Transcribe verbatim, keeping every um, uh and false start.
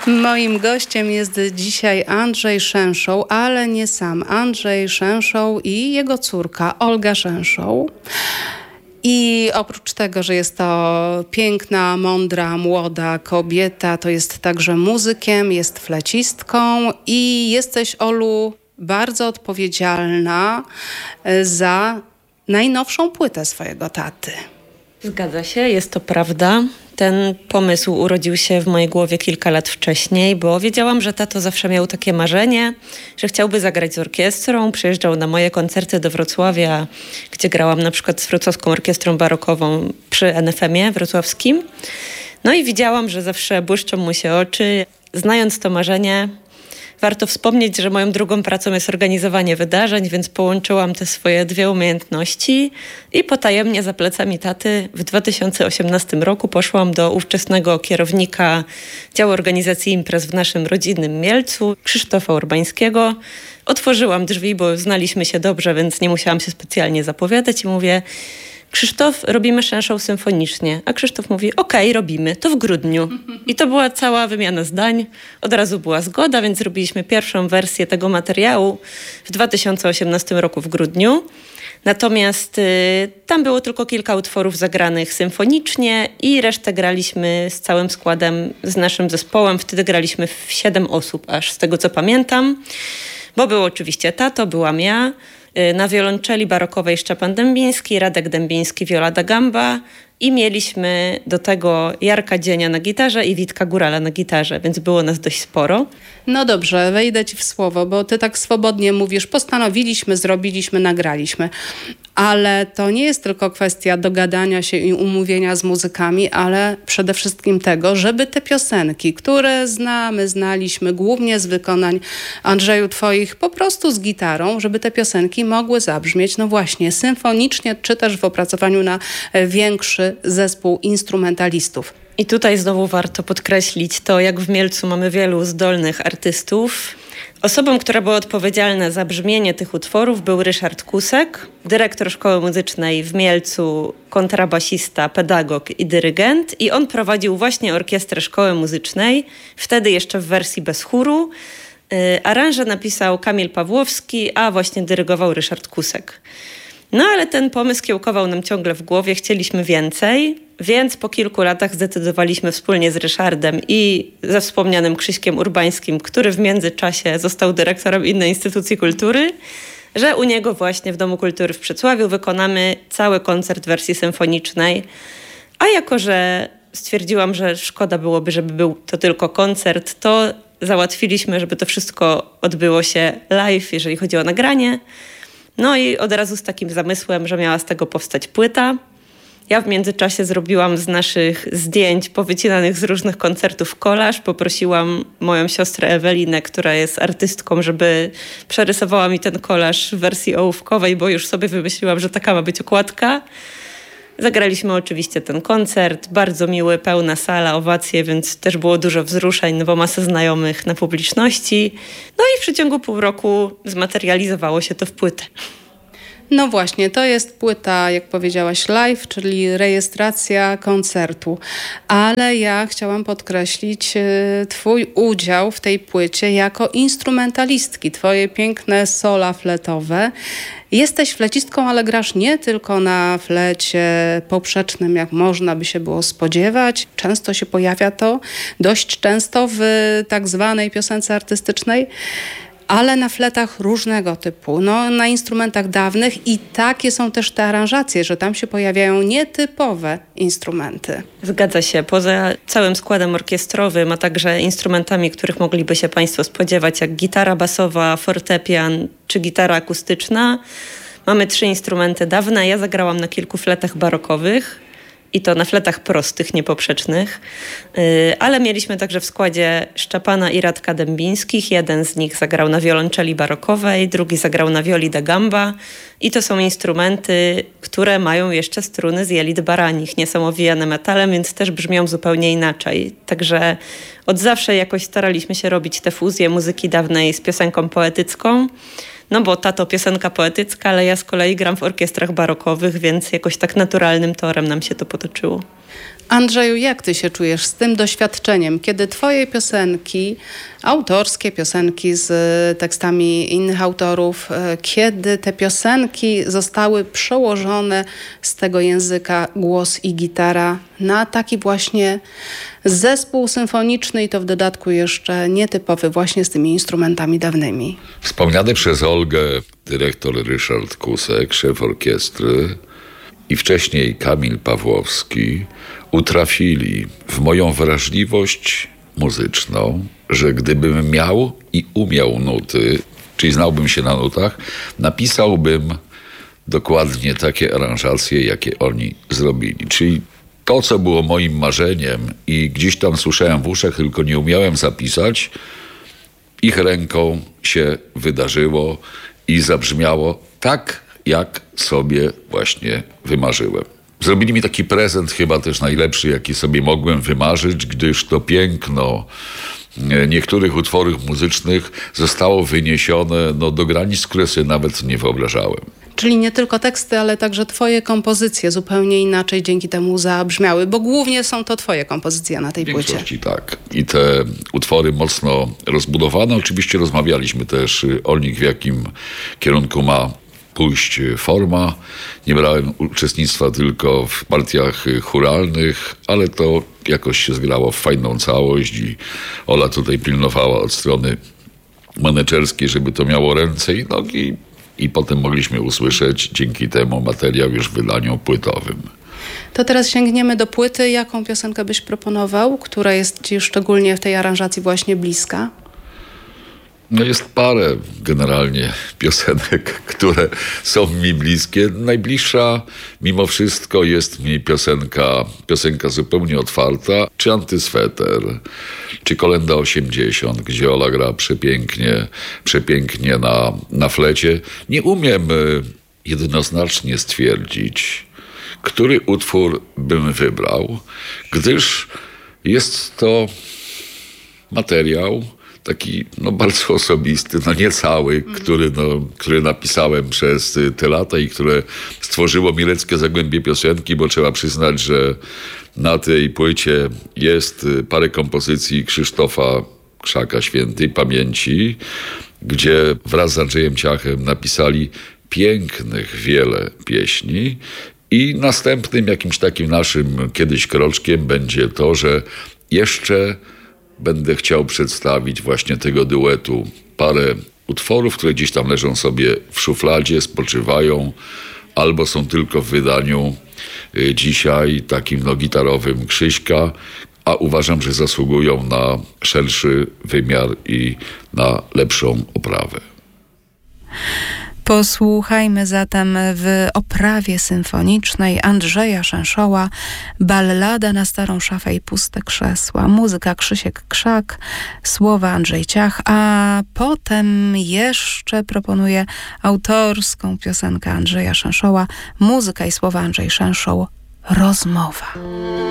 Moim gościem jest dzisiaj Andrzej Szenszoł, ale nie sam Andrzej Szenszoł i jego córka Olga Szenszoł. I oprócz tego, że jest to piękna, mądra, młoda kobieta, to jest także muzykiem, jest flecistką i jesteś, Olu, bardzo odpowiedzialna za najnowszą płytę swojego taty. Zgadza się, jest to prawda. Ten pomysł urodził się w mojej głowie kilka lat wcześniej, bo wiedziałam, że tato zawsze miał takie marzenie, że chciałby zagrać z orkiestrą. Przyjeżdżał na moje koncerty do Wrocławia, gdzie grałam na przykład z Wrocławską Orkiestrą Barokową przy en ef emie wrocławskim. No i widziałam, że zawsze błyszczą mu się oczy. Znając to marzenie, warto wspomnieć, że moją drugą pracą jest organizowanie wydarzeń, więc połączyłam te swoje dwie umiejętności i potajemnie za plecami taty w dwa tysiące osiemnastym roku poszłam do ówczesnego kierownika działu organizacji imprez w naszym rodzinnym Mielcu, Krzysztofa Urbańskiego. Otworzyłam drzwi, bo znaliśmy się dobrze, więc nie musiałam się specjalnie zapowiadać i mówię: Krzysztof, robimy Szenszoł symfonicznie. A Krzysztof mówi: okej, robimy, to w grudniu. I to była cała wymiana zdań. Od razu była zgoda, więc zrobiliśmy pierwszą wersję tego materiału w dwa tysiące osiemnastym roku w grudniu. Natomiast y, tam było tylko kilka utworów zagranych symfonicznie i resztę graliśmy z całym składem, z naszym zespołem. Wtedy graliśmy w siedem osób, aż z tego co pamiętam. Bo był oczywiście tato, byłam ja. Na wiolonczeli barokowej Szczepan Dębiński, Radek Dębiński, Viola da Gamba i mieliśmy do tego Jarka Dzienia na gitarze i Witka Górala na gitarze, więc było nas dość sporo. No dobrze, wejdę ci w słowo, bo ty tak swobodnie mówisz: postanowiliśmy, zrobiliśmy, nagraliśmy. Ale to nie jest tylko kwestia dogadania się i umówienia z muzykami, ale przede wszystkim tego, żeby te piosenki, które znamy, znaliśmy głównie z wykonań, Andrzeju, twoich, po prostu z gitarą, żeby te piosenki mogły zabrzmieć, no właśnie, symfonicznie, czy też w opracowaniu na większy zespół instrumentalistów. I tutaj znowu warto podkreślić to, jak w Mielcu mamy wielu zdolnych artystów. Osobą, która była odpowiedzialna za brzmienie tych utworów, był Ryszard Kusek, dyrektor szkoły muzycznej w Mielcu, kontrabasista, pedagog i dyrygent. I on prowadził właśnie orkiestrę szkoły muzycznej, wtedy jeszcze w wersji bez chóru. Yy, aranże napisał Kamil Pawłowski, a właśnie dyrygował Ryszard Kusek. No ale ten pomysł kiełkował nam ciągle w głowie, chcieliśmy więcej, więc po kilku latach zdecydowaliśmy wspólnie z Ryszardem i ze wspomnianym Krzyśkiem Urbańskim, który w międzyczasie został dyrektorem innej instytucji kultury, że u niego właśnie w Domu Kultury w Przecławiu wykonamy cały koncert w wersji symfonicznej. A jako że stwierdziłam, że szkoda byłoby, żeby był to tylko koncert, to załatwiliśmy, żeby to wszystko odbyło się live, jeżeli chodzi o nagranie. No i od razu z takim zamysłem, że miała z tego powstać płyta. Ja w międzyczasie zrobiłam z naszych zdjęć powycinanych z różnych koncertów kolaż. Poprosiłam moją siostrę Ewelinę, która jest artystką, żeby przerysowała mi ten kolaż w wersji ołówkowej, bo już sobie wymyśliłam, że taka ma być okładka. Zagraliśmy oczywiście ten koncert, bardzo miły, pełna sala, owacje, więc też było dużo wzruszeń, no bo masę znajomych na publiczności. No i w przeciągu pół roku zmaterializowało się to w płytę. No właśnie, to jest płyta, jak powiedziałaś, live, czyli rejestracja koncertu. Ale ja chciałam podkreślić y, twój udział w tej płycie jako instrumentalistki. Twoje piękne sola fletowe. Jesteś flecistką, ale grasz nie tylko na flecie poprzecznym, jak można by się było spodziewać. Często się pojawia to, dość często w tak zwanej piosence artystycznej, ale na fletach różnego typu, no, na instrumentach dawnych i takie są też te aranżacje, że tam się pojawiają nietypowe instrumenty. Zgadza się. Poza całym składem orkiestrowym, a także instrumentami, których mogliby się Państwo spodziewać, jak gitara basowa, fortepian czy gitara akustyczna, mamy trzy instrumenty dawne. Ja zagrałam na kilku fletach barokowych. I to na fletach prostych, niepoprzecznych. Yy, ale mieliśmy także w składzie Szczepana i Radka Dębińskich. Jeden z nich zagrał na wiolonczeli barokowej, drugi zagrał na violi da gamba. I to są instrumenty, które mają jeszcze struny z jelit baranich. Nie są owijane metalem, więc też brzmią zupełnie inaczej. Także od zawsze jakoś staraliśmy się robić tę fuzję muzyki dawnej z piosenką poetycką. No bo tato piosenka poetycka, ale ja z kolei gram w orkiestrach barokowych, więc jakoś tak naturalnym torem nam się to potoczyło. Andrzeju, jak ty się czujesz z tym doświadczeniem, kiedy twoje piosenki, autorskie piosenki z tekstami innych autorów, kiedy te piosenki zostały przełożone z tego języka głos i gitara na taki właśnie zespół symfoniczny i to w dodatku jeszcze nietypowy właśnie z tymi instrumentami dawnymi? Wspomniany przez Olgę dyrektor Ryszard Kusek, szef orkiestry, i wcześniej Kamil Pawłowski utrafili w moją wrażliwość muzyczną, że gdybym miał i umiał nuty, czyli znałbym się na nutach, napisałbym dokładnie takie aranżacje, jakie oni zrobili. Czyli to, co było moim marzeniem i gdzieś tam słyszałem w uszach, tylko nie umiałem zapisać, ich ręką się wydarzyło i zabrzmiało tak, jak sobie właśnie wymarzyłem. Zrobili mi taki prezent chyba też najlepszy, jaki sobie mogłem wymarzyć, gdyż to piękno niektórych utworów muzycznych zostało wyniesione no, do granic, które sobie nawet nie wyobrażałem. Czyli nie tylko teksty, ale także twoje kompozycje zupełnie inaczej dzięki temu zabrzmiały, bo głównie są to twoje kompozycje na tej W płycie. większości tak. I te utwory mocno rozbudowane. Oczywiście rozmawialiśmy też o nich, w jakim kierunku ma pójść forma. Nie brałem uczestnictwa tylko w partiach chóralnych, ale to jakoś się zgrało w fajną całość i Ola tutaj pilnowała od strony menedżerskiej, żeby to miało ręce i nogi i potem mogliśmy usłyszeć dzięki temu materiał już w wydaniu płytowym. To teraz sięgniemy do płyty. Jaką piosenkę byś proponował, która jest ci szczególnie w tej aranżacji właśnie bliska? No jest parę generalnie piosenek, które są mi bliskie. Najbliższa mimo wszystko jest mi piosenka, piosenka zupełnie otwarta, czy Antysweter, czy Kolenda osiemdziesiąt, gdzie Ola gra przepięknie, przepięknie na, na flecie. Nie umiem jednoznacznie stwierdzić, który utwór bym wybrał, gdyż jest to materiał taki no, bardzo osobisty, no nie cały, mm. który, no, który napisałem przez te lata i które stworzyło Mieleckie Zagłębie Piosenki, bo trzeba przyznać, że na tej płycie jest parę kompozycji Krzysztofa Krzaka Świętej Pamięci, gdzie wraz z Andrzejem Ciachem napisali pięknych wiele pieśni i następnym jakimś takim naszym kiedyś kroczkiem będzie to, że jeszcze będę chciał przedstawić właśnie tego duetu parę utworów, które gdzieś tam leżą sobie w szufladzie, spoczywają, albo są tylko w wydaniu y, dzisiaj takim no, gitarowym Krzyśka, a uważam, że zasługują na szerszy wymiar i na lepszą oprawę. Posłuchajmy zatem w oprawie symfonicznej Andrzeja Szenszoła Ballada na starą szafę i puste krzesła. Muzyka Krzysiek Krzak, słowa Andrzej Ciach, a potem jeszcze proponuję autorską piosenkę Andrzeja Szenszoła, muzyka i słowa Andrzej Szenszoł, Rozmowa.